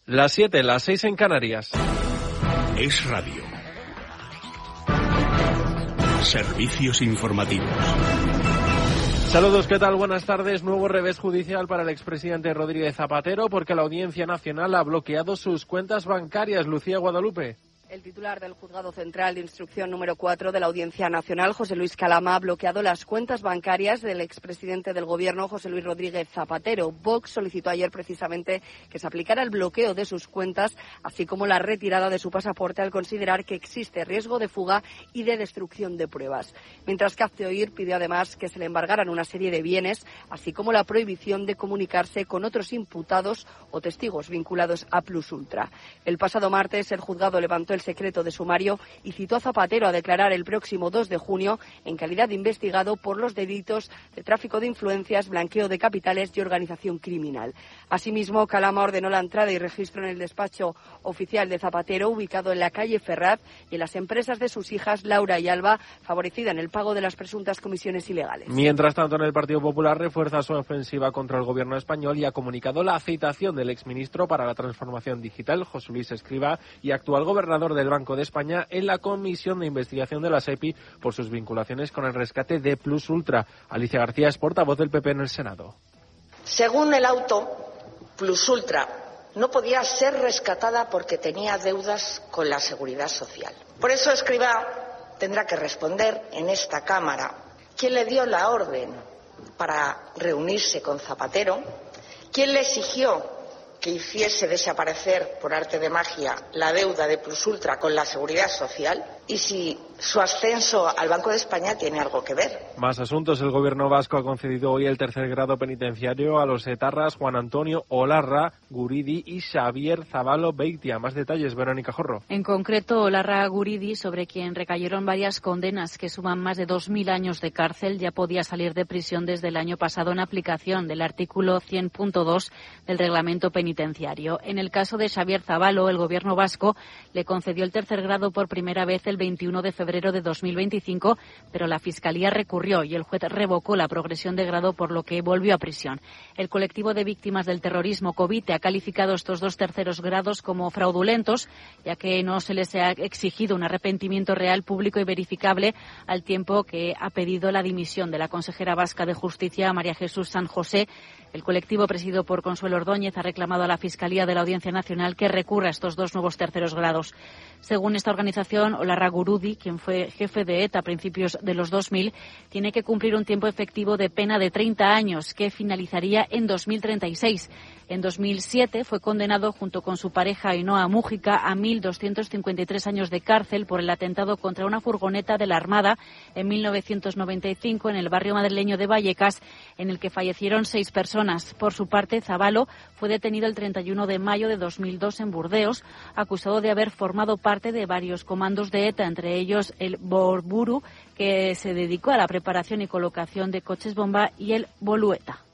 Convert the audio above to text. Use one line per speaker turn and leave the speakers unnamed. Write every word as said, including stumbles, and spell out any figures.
Las siete, las seis en Canarias.
Es Radio. Servicios informativos.
Saludos, ¿qué tal? Buenas tardes. Nuevo revés judicial para el expresidente Rodríguez Zapatero porque la Audiencia Nacional ha bloqueado sus cuentas bancarias. Lucía Guadalupe.
El titular del Juzgado Central de Instrucción número cuatro de la Audiencia Nacional, José Luis Calama, ha bloqueado las cuentas bancarias del expresidente del Gobierno, José Luis Rodríguez Zapatero. Vox solicitó ayer precisamente que se aplicara el bloqueo de sus cuentas, así como la retirada de su pasaporte al considerar que existe riesgo de fuga y de destrucción de pruebas. Mientras que Hazte Oír pidió además que se le embargaran una serie de bienes, así como la prohibición de comunicarse con otros imputados o testigos vinculados a Plus Ultra. El pasado martes el juzgado levantó el secreto de sumario y citó a Zapatero a declarar el próximo dos de junio en calidad de investigado por los delitos de tráfico de influencias, blanqueo de capitales y organización criminal. Asimismo, Calama ordenó la entrada y registro en el despacho oficial de Zapatero, ubicado en la calle Ferraz, y en las empresas de sus hijas Laura y Alba, favorecida en el pago de las presuntas comisiones ilegales.
Mientras tanto, en el Partido Popular refuerza su ofensiva contra el gobierno español y ha comunicado la citación del exministro para la transformación digital, José Luis Escrivá, y actual gobernador del Banco de España en la comisión de investigación de la SEPI por sus vinculaciones con el rescate de Plus Ultra. Alicia García es portavoz del P P en el Senado.
Según el auto, Plus Ultra no podía ser rescatada porque tenía deudas con la Seguridad Social. Por eso Escrivá tendrá que responder en esta Cámara quién le dio la orden para reunirse con Zapatero, quién le exigió que hiciese desaparecer por arte de magia la deuda de Plus Ultra con la Seguridad Social y si su ascenso al Banco de España tiene algo que ver.
Más asuntos. El gobierno vasco ha concedido hoy el tercer grado penitenciario a los etarras Juan Antonio Olarra Guridi y Xavier Zabalo Beitia. Más detalles, Verónica Jorro.
En concreto, Olarra Guridi, sobre quien recayeron varias condenas que suman más de dos mil años de cárcel, ya podía salir de prisión desde el año pasado en aplicación del artículo cien punto dos del reglamento penitenciario. En el caso de Xavier Zabalo, el gobierno vasco le concedió el tercer grado por primera vez el veintiuno de febrero de dos mil veinticinco, pero la Fiscalía recurrió y el juez revocó la progresión de grado, por lo que volvió a prisión. El colectivo de víctimas del terrorismo Covite ha calificado estos dos terceros grados como fraudulentos, ya que no se les ha exigido un arrepentimiento real, público y verificable, al tiempo que ha pedido la dimisión de la consejera vasca de Justicia, María Jesús San José. El colectivo, presidido por Consuelo Ordóñez, ha reclamado a la Fiscalía de la Audiencia Nacional que recurra a estos dos nuevos terceros grados. Según esta organización, Olarra Guridi, quien fue jefe de ETA a principios de los dos mil, tiene que cumplir un tiempo efectivo de pena de treinta años, que finalizaría en dos mil treinta y seis. En dos mil siete fue condenado junto con su pareja Ainhoa Mújica a mil doscientos cincuenta y tres años de cárcel por el atentado contra una furgoneta de la Armada en mil novecientos noventa y cinco en el barrio madrileño de Vallecas, en el que fallecieron seis personas. Por su parte, Zabalo fue detenido el treinta y uno de mayo de dos mil dos en Burdeos, acusado de haber formado parte de varios comandos de ETA, entre ellos el Borburu, que se dedicó a la preparación y colocación de coches bomba, y el Bolueta.